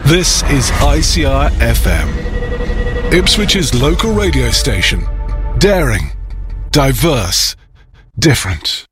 This is ICR FM, Ipswich's local radio station. Daring, diverse, different.